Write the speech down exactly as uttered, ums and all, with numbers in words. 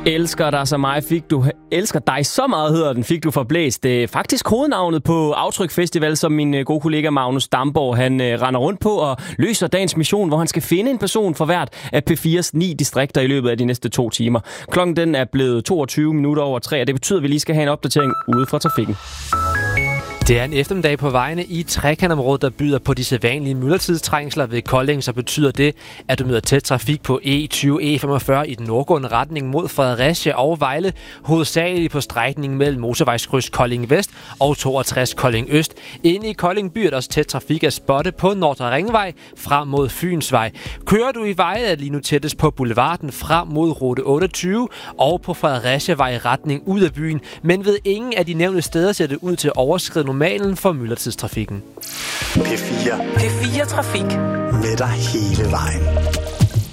Elsker dig så meget fik du elsker dig så meget hedder den fik du forblæst. Det er faktisk hovednavnet på Aftryk Festival, som min gode kollega Magnus Damborg han uh, render rundt på og løser dagens mission, hvor han skal finde en person for hvert af P fires ni distrikter i løbet af de næste to timer. Klokken den er blevet toogtyve minutter over tre, og det betyder, at vi lige skal have en opdatering ude fra trafikken. Det er en eftermiddag på vejene i trekantområdet, der byder på de sædvanlige myldretidstrængsler ved Kolding, så betyder det, at du møder tæt trafik på E tyve E femogfyrre i den nordgående retning mod Fredericia og Vejle, hovedsageligt på strækningen mellem motorvejskryds Kolding Vest og toogtres Kolding Øst. Inde i Kolding by er der også tæt trafik at spotte på Nordre Ringvej frem mod Fynsvej. Kører du i Vejle er lige nu tættest på Boulevarden frem mod rute otteogtyve og på Fredericia-vej i retning ud af byen, men ved ingen af de nævnte steder ser det ud til at overskride normalen for myldretidstrafikken. P fire. P fire Trafik. Med dig hele vejen.